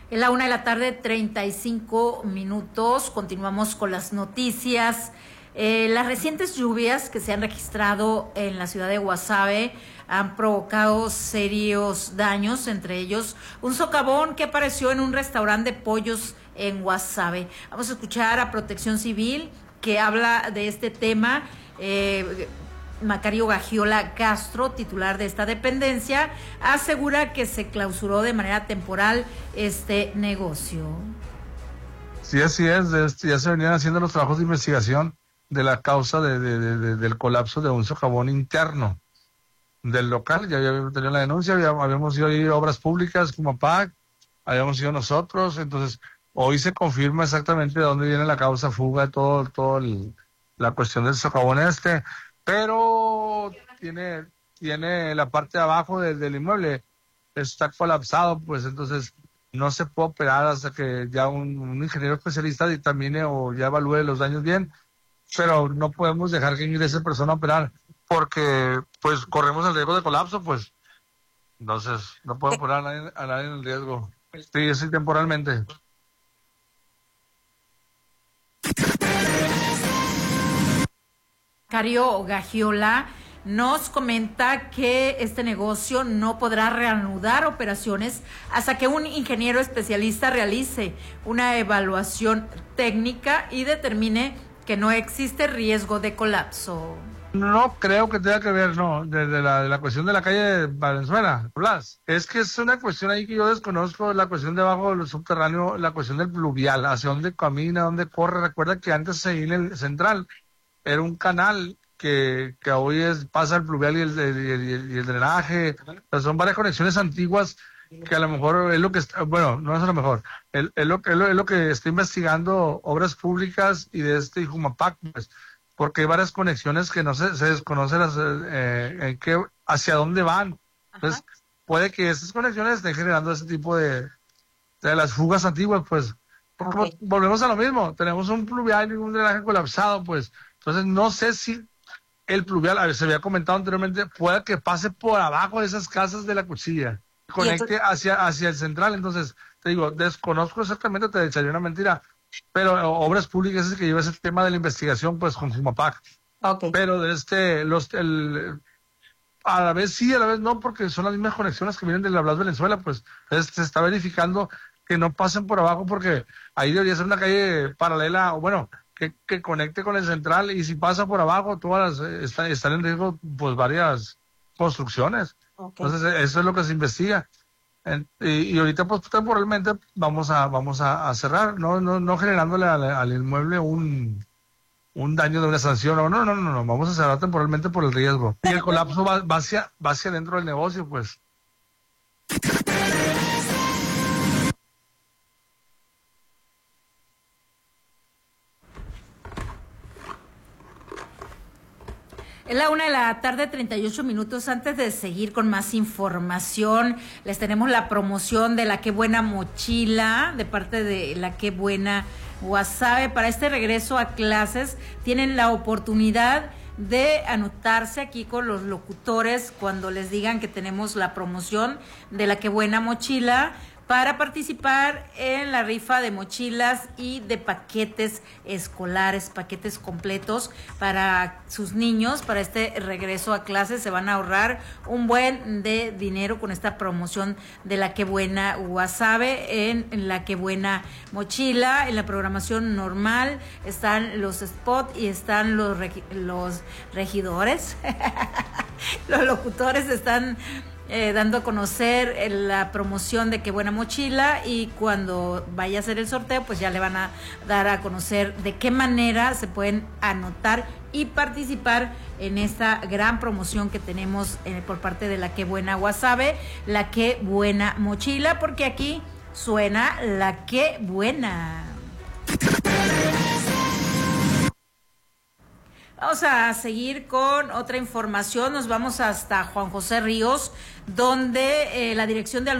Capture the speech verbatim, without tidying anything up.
Es la una de la tarde, treinta y cinco minutos. Continuamos con las noticias. Eh, las recientes lluvias que se han registrado en la ciudad de Guasave han provocado serios daños, entre ellos un socavón que apareció en un restaurante de pollos en Guasave. Vamos a escuchar a Protección Civil, que habla de este tema. Eh, Macario Gagiola Castro, titular de esta dependencia, asegura que se clausuró de manera temporal este negocio. Sí, así es, ya se venían haciendo los trabajos de investigación de la causa de, de, de, de, del colapso de un socavón interno del local. Ya habíamos tenido la denuncia, habíamos, habíamos ido a ir a Obras Públicas, como P A C, habíamos ido nosotros. Entonces hoy se confirma exactamente de dónde viene la causa fuga, todo, todo el, la cuestión del socavón este. Pero tiene, tiene la parte de abajo del, del inmueble, está colapsado, pues entonces no se puede operar hasta que ya un, un ingeniero especialista dictamine o ya evalúe los daños bien, pero no podemos dejar que ingrese persona a operar porque pues corremos el riesgo de colapso, pues entonces no puedo poner a nadie, a nadie en el riesgo. Sí, sí, temporalmente. Macario Gagiola nos comenta que este negocio no podrá reanudar operaciones hasta que un ingeniero especialista realice una evaluación técnica y determine que no existe riesgo de colapso. No creo que tenga que ver, no, de, de, la, de la cuestión de la calle Valenzuela, Blas. Es que es una cuestión ahí que yo desconozco, la cuestión de abajo del subterráneo, la cuestión del pluvial, hacia dónde camina, dónde corre. Recuerda que antes ahí en el central era un canal que, que hoy es, pasa el pluvial y el, y el, y el drenaje. O sea, son varias conexiones antiguas que a lo mejor es lo que está, bueno, no es a lo mejor, es, es, lo, es, lo, es lo que está investigando Obras Públicas y de este Jumapac, pues, porque hay varias conexiones que no se, se desconocen las, eh, en qué, hacia dónde van. Entonces, ajá, puede que esas conexiones estén generando ese tipo de, de las fugas antiguas, pues. Okay. Volvemos a lo mismo, tenemos un pluvial y un drenaje colapsado, pues. Entonces, no sé si el pluvial, a ver, se había comentado anteriormente, puede que pase por abajo de esas casas de la Cuchilla, conecte hacia, hacia el central. Entonces, te digo, desconozco exactamente, te echaría una mentira, pero Obras Públicas es el que lleva ese tema de la investigación, pues, con Jumapac. Okay. Pero de este, los, el, a la vez sí, a la vez no, porque son las mismas conexiones que vienen de la Blas Valenzuela, pues. Entonces, se está verificando que no pasen por abajo, porque ahí debería ser una calle paralela, o bueno, que, que conecte con el central, y si pasa por abajo, todas las, están, están en riesgo, pues, varias construcciones. Okay. Entonces, eso es lo que se investiga. Y, y ahorita, pues, temporalmente vamos a vamos a, a cerrar, no no no generándole al, al inmueble un, un daño de una sanción. No, no, no, no, no, vamos a cerrar temporalmente por el riesgo. Y el colapso va, va hacia, va hacia dentro del negocio, pues. Es la una de la tarde, treinta y ocho minutos. Antes de seguir con más información, les tenemos la promoción de la Qué Buena Mochila, de parte de la Qué Buena Guasave. Para este regreso a clases, tienen la oportunidad de anotarse aquí con los locutores cuando les digan que tenemos la promoción de la Qué Buena Mochila, para participar en la rifa de mochilas y de paquetes escolares, paquetes completos para sus niños. Para este regreso a clases se van a ahorrar un buen de dinero con esta promoción de la Qué Buena Guasave. En, en la Qué Buena Mochila, en la programación normal, están los spots y están los, regi- los regidores, los locutores están Eh, dando a conocer eh, la promoción de Qué Buena Mochila, y cuando vaya a hacer el sorteo, pues ya le van a dar a conocer de qué manera se pueden anotar y participar en esta gran promoción que tenemos eh, por parte de la Qué Buena Guasave, la Qué Buena Mochila, porque aquí suena la Qué Buena. Vamos a seguir con otra información. Nos vamos hasta Juan José Ríos, donde eh, la Dirección de